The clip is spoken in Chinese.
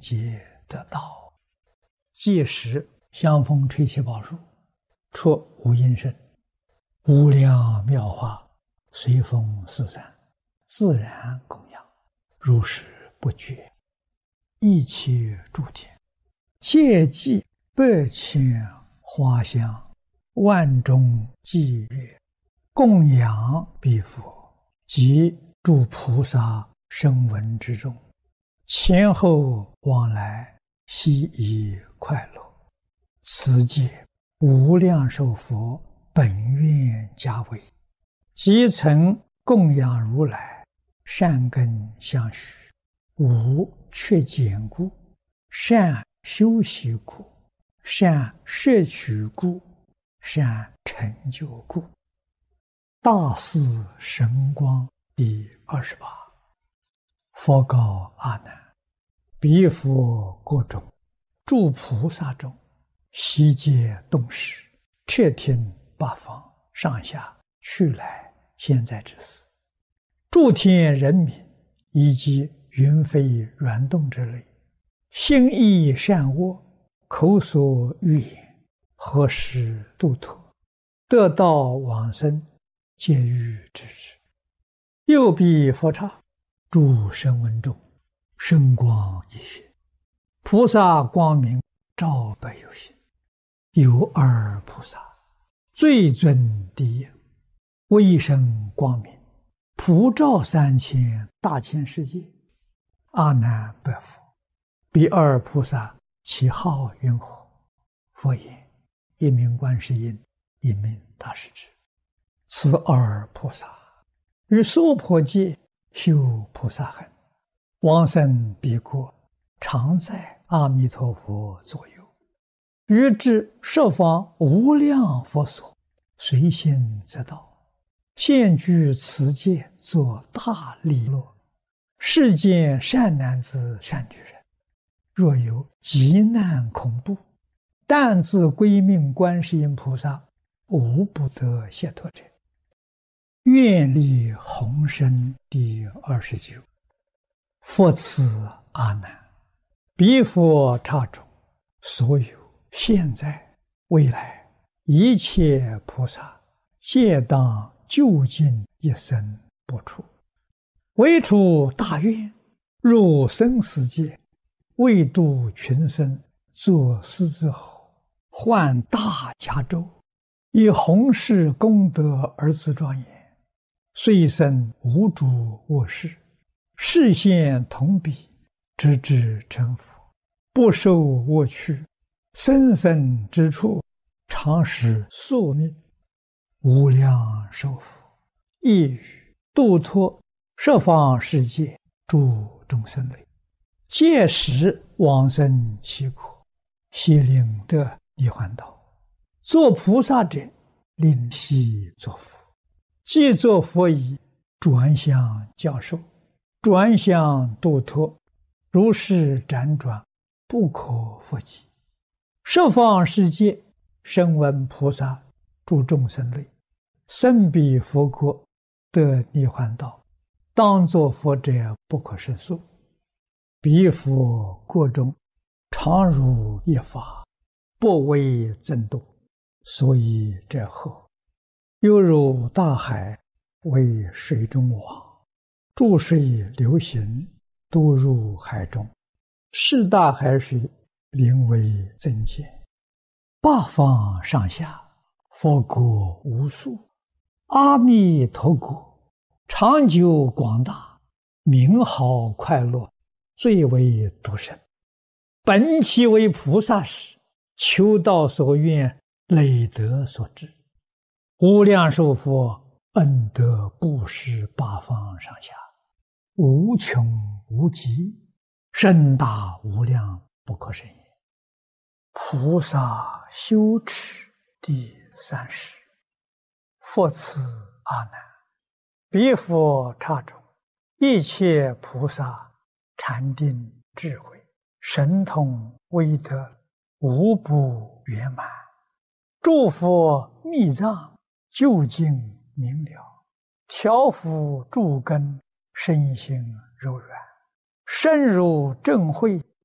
皆得道。即时香风吹气宝树，出无音声，无量妙法随风四散，自然供养，如是不绝。一切诸天皆济百千花香，万众伎乐，供养彼佛及诸菩萨声闻之中，前后往来，悉以快乐。此界无量寿佛本愿家为，即曾供养如来，善根相续，无缺减故，善修习故，善摄取故，善成就故。大士神光第28。佛告阿难：彼佛国中，诸菩萨中，悉皆动识，彻听八方上下去来现在之事，诸天人民以及云飞软动之类，心意善恶，口所欲言，何时度脱，得道往生，皆欲知之。右彼佛刹，诸声闻中，声光一现，菩萨光明照百有心。有二菩萨，最尊第一，威声光明，普照3000大千世界。阿难白佛：彼二菩萨其号云何？佛言：一名观世音，一名大势至。此二菩萨于娑婆界修菩萨行，往生彼国，常在阿弥陀佛左右，于至十方无量佛所，随心则到，现居此界，作大利乐。世间善男子善女人，若有急难恐怖，但自归命观世音菩萨，无不得解脱者。愿力宏深第29。复次阿难，彼佛刹中，所有现在未来一切菩萨，皆当究竟一生不出，唯出大愿，入生死界，为度群生，作狮子吼，唤大迦咒，以弘誓功德而自庄严，虽生无诸恶事，示现同彼，直至成佛，不受恶趣，生生之处，常使宿命，无量寿福，亦于度脱十方世界诸众生类，届时往生其国，悉令得涅槃道。作菩萨者，令悉作佛。既作佛已，转向教授，转向度脱，如是辗转，不可复计。十方世界声闻菩萨诸众生类，生彼佛国，得涅槃道，当作佛者不可胜数。彼佛国中，常如一法，不为增度，所以者何？犹如大海，为水中网，注水流行，都入海中，是大海水，名为增减。八方上下，佛国无数，阿弥陀国长久广大，名号快乐，最为独生。本其为菩萨时，求道所愿，累德所致。无量寿佛恩德布施八方上下，无穷无极，深大无量，不可胜也。菩萨修持第30。复次阿难，彼佛刹中，一切菩萨禅定智慧，神通威德，无不圆满。诸佛密藏，究竟明了，调伏诸根，身心柔软，深入正慧，